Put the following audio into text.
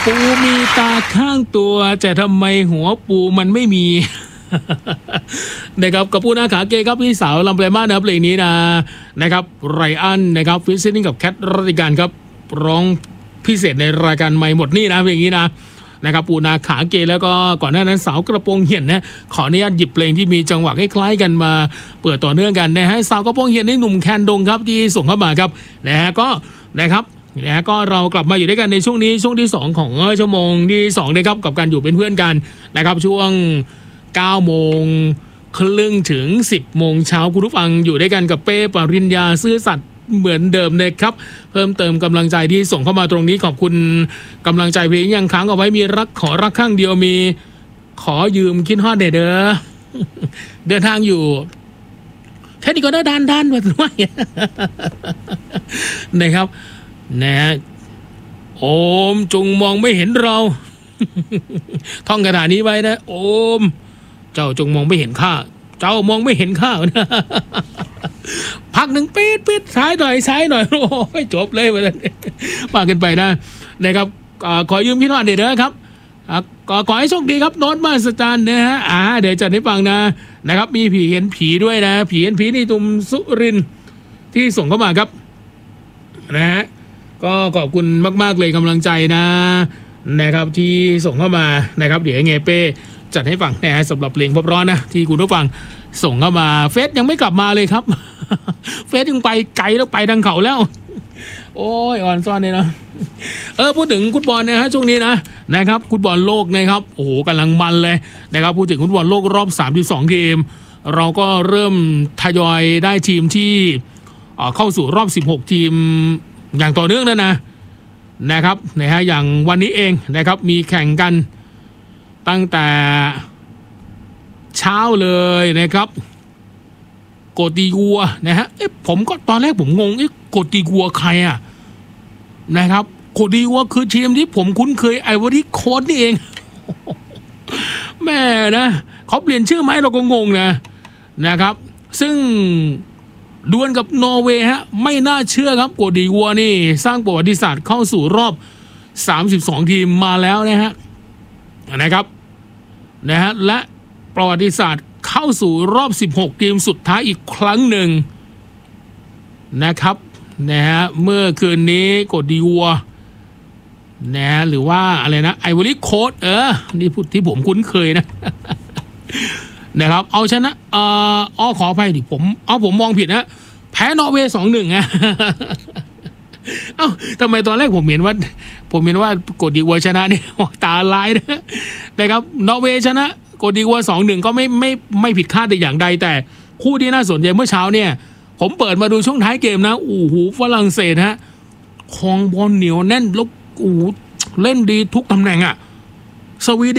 ปูมีตาข้างตัวแต่ทำไมหัวปูมันไม่มี นะครับกับผู้นาขาเกครับพี่สาวลำเพลงมากนะครับเพลงนี้นะครับไรอันนะครับฟิชชิ่งกับแคทรัติการครับร้องพิเศษในรายการใหม่หมดนี่นะเพลงนี้นะครับปูนาขาเกแล้วก็ก่อนหน้านั้นสาวกระโปรงเหี่ยนนะขออนุญาตหยิบเพลงที่มีจังหวะคล้ายๆกันมาเปิดต่อเนื่องกันนะฮะสาวกระโปรงเหี่ยนนี่หนุ่มแคนดงครับที่ส่งเข้ามาครับนะฮะก็นะครับก็เรากลับมาอยู่ด้วยกันในช่วงนี้ช่วงที่2ของชั่วโมงที่2นะครับกับการอยู่เป็นเพื่อนกันนะครับช่วง9 โมงครึ่งถึง10 โมงเช้าคุณผู้ฟังอยู่ด้วยกันกับเป้ปริญญาซื่อสัตย์เหมือนเดิมนะครับเพิ่มเติมกำลังใจที่ส่งเข้ามาตรงนี้ขอบคุณกำลังใจเพลงยังค้างเอาไว้มีรักขอรักข้างเดียวมีขอยืมคิดฮอดเด้อเดินทางอยู่แค่นี้ก็ได้ด้านมาด้วยนะครับนะโอมจงมองไม่เห็นเราท่องคาถานี้ไว้นะโอมเจ้าจงมองไม่เห็นข้าเจ้ามองไม่เห็นข้านะพักหนึ่งปิดซ้ายหน่อยโอ้ยจบเลยมากันไปนะครับขอยืมพี่นอดเดี๋ยวครับขอให้โชคดีครับโน้ตมาสจานนะฮะเดี๋ยวจัดให้ฟังนะครับมีผีเห็นผีด้วยนะผีเห็นผีนี่ตุ่มสุรินที่ส่งเข้ามาครับนะฮะก็ขอบคุณมากๆเลยกำลังใจนะครับที่ส่งเข้ามานะครับเดี๋ยวเงเป้จัดให้ฟังนะสำหรับเพลงพบร้อนนะที่คุณผู้ฟังส่งเข้ามาเฟซยังไม่กลับมาเลยครับ เฟซยังไปไกลแล้วไปทางเขาแล้วโอ้ยอ่อนซ่อนเลยนะพูดถึงฟุตบอลนะฮะช่วงนี้นะครับฟุตบอลโลกนะครับโอ้โหกำลังมันเลยนะครับพูดถึงฟุตบอลโลกรอบ32ทีมเราก็เริ่มทยอยได้ทีมที่เข้าสู่รอบ16ทีมอย่างต่อเนื่องนะครับอย่างวันนี้เองนะครับมีแข่งกันตั้งแต่เช้าเลยนะครับโกติกัวนะฮะผมก็ตอนแรกผมงงโกติกัวใครนะครับโกติกัวคือทีมที่ผมคุ้นเคยไอวอรี่โค้ดนี่เอง แม่นะเขาเปลี่ยนชื่อไหมเราก็งงนะครับซึ่งดวลกับนอร์เวย์ไม่น่าเชื่อครับโกติกัวนี่สร้างประวัติศาสตร์เข้าสู่รอบ32ทีมมาแล้วนะครับและประวัติศาสตร์เข้าสู่รอบ16ทีมสุดท้ายอีกครั้งหนึ่งนะครับเมื่อคืนนี้โกติกัวหรือว่าอะไรนะไอวอรี่โค้ดนี่พูดที่ผมคุ้นเคยนะครับเอาชนะขออภัยดิผมมองผิดแพ้นอร์เวย์ 2-1 ทำไมตอนแรกผมเห็นว่าโกติกัวชนะเนี่ยตาลายนะครับนอร์เวย์ชนะโกติกัว 2-1 ก็ไม่ผิดคาดแต่อย่างใดแต่คู่ที่น่าสนใจเมื่อเช้าเนี่ยผมเปิดมาดูช่วงท้ายเกมโอ้โหฝรั่งเศสครองบอลเหนียวแน่นแล้วโอ้โหเล่นดีทุกตำแหน่งสวีเดน